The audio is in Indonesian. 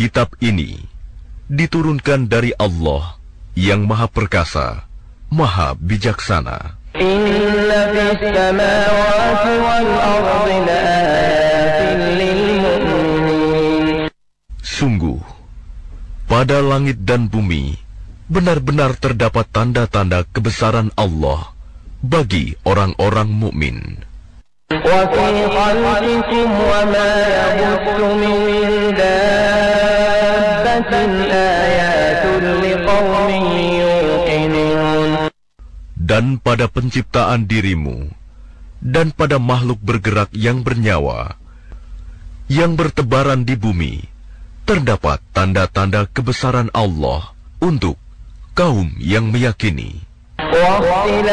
Kitab ini diturunkan dari Allah yang Maha Perkasa, Maha Bijaksana. Inna fis samawati wal ardi laayatin lil mu'minin. Sungguh, pada langit dan bumi benar-benar terdapat tanda-tanda kebesaran Allah bagi orang-orang mukmin. Wa fi khalqikum wa ma yabuthu min dabbatin ayatun liqaumin yuqinun. Dan pada penciptaan dirimu dan pada makhluk bergerak yang bernyawa yang bertebaran di bumi terdapat tanda-tanda kebesaran Allah untuk kaum yang meyakini.